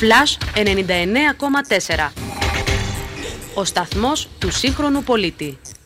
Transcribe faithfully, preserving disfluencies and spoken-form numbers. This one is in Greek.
Flash ενενήντα εννέα κόμμα τέσσερα. Ο σταθμός του σύγχρονου πολίτη.